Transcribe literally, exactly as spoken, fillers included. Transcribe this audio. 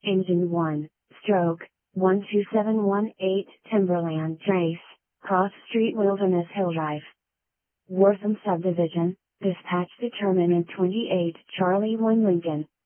Engine one, stroke, one two seven one eight Timberland Trace, Cross Street Wilderness Hill Drive. Wortham Subdivision, dispatch determinant twenty-eight Charlie one Lincoln.